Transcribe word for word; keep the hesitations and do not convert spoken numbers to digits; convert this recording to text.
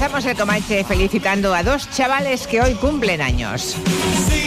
Comenzamos el Comanche felicitando a dos chavales que hoy cumplen años.